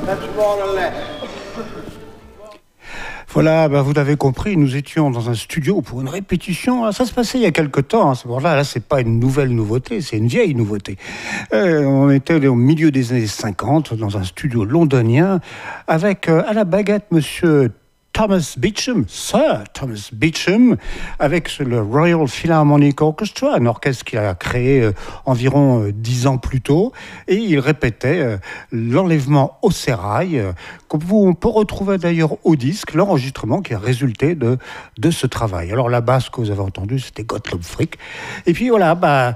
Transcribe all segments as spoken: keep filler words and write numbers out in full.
Voilà, ben vous l'avez compris, nous étions dans un studio pour une répétition. Ça se passait il y a quelque temps. Hein. Là, là, c'est pas une nouvelle nouveauté, c'est une vieille nouveauté. Euh, on était au milieu des années cinquante dans un studio londonien avec euh, à la baguette Monsieur Thomas Beecham, Sir Thomas Beecham, avec le Royal Philharmonic Orchestra, un orchestre qu'il a créé euh, environ euh, dix ans plus tôt, et il répétait euh, l'enlèvement au sérail, euh, qu'on peut retrouver d'ailleurs au disque, l'enregistrement qui a résulté de, de ce travail. Alors la basse que vous avez entendue, c'était Gottlob Frick, et puis voilà, bah,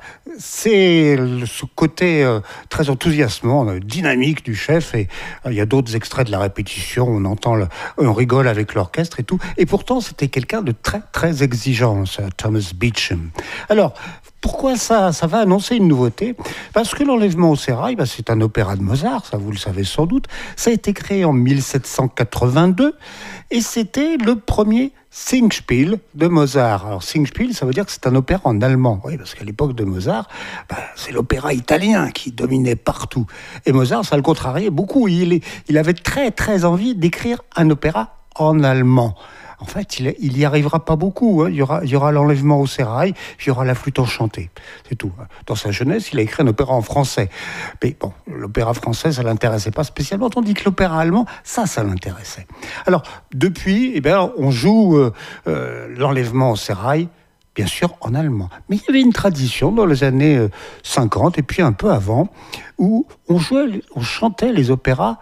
c'est ce côté euh, très enthousiasmant, euh, dynamique du chef, et euh, il y a d'autres extraits de la répétition, on entend, le, on rigole avec l'orchestre et tout. Et pourtant, c'était quelqu'un de très, très exigeant, ça, Thomas Beecham. Alors, pourquoi ça, ça va annoncer une nouveauté ? Parce que l'enlèvement au sérail, bah, c'est un opéra de Mozart, ça vous le savez sans doute. Ça a été créé en mille sept cent quatre-vingt-deux et c'était le premier Singspiel de Mozart. Alors Singspiel, ça veut dire que c'est un opéra en allemand. Oui, parce qu'à l'époque de Mozart, bah, c'est l'opéra italien qui dominait partout. Et Mozart, ça le contrariait beaucoup. Il, il avait très très envie d'écrire un opéra en allemand. En fait, il, il y arrivera pas beaucoup. Hein. Il y aura, il y aura l'enlèvement au sérail, puis il y aura la flûte enchantée. C'est tout. Dans sa jeunesse, il a écrit un opéra en français. Mais bon, l'opéra français, ça l'intéressait pas spécialement, tandis que l'opéra allemand, ça, ça l'intéressait. Alors, depuis, eh bien, on joue euh, euh, l'enlèvement au sérail, bien sûr, en allemand. Mais il y avait une tradition dans les années euh, cinquante, et puis un peu avant, où on jouait, on chantait les opéras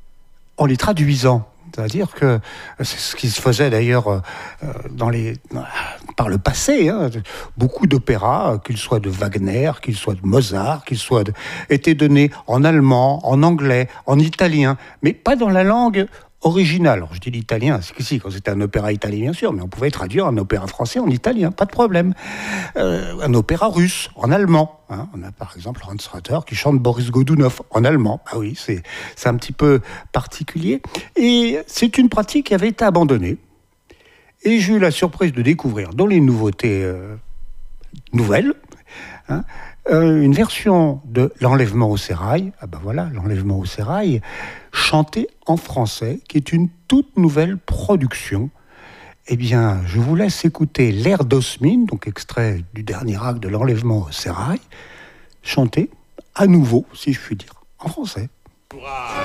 en les traduisant. C'est-à-dire que c'est ce qui se faisait d'ailleurs euh, dans les, par le passé. Hein. Beaucoup d'opéras, qu'ils soient de Wagner, qu'ils soient de Mozart, qu'ils soient de, étaient donnés en allemand, en anglais, en italien, mais pas dans la langue originale. Alors, je dis l'italien, c'est que si, quand c'était un opéra italien, bien sûr, mais on pouvait traduire un opéra français en italien, pas de problème. Euh, un opéra russe, en allemand. Hein. On a par exemple Hans Ratter qui chante Boris Godunov en allemand. Ah oui, c'est, c'est un petit peu particulier. Et c'est une pratique qui avait été abandonnée. Et j'ai eu la surprise de découvrir dans les nouveautés euh, nouvelles, hein, Euh, une version de l'enlèvement au sérail, ah ben voilà, l'enlèvement au sérail, chanté en français, qui est une toute nouvelle production. Eh bien, je vous laisse écouter l'air d'Osmine, donc extrait du dernier acte de l'enlèvement au sérail, chanté à nouveau, si je puis dire, en français.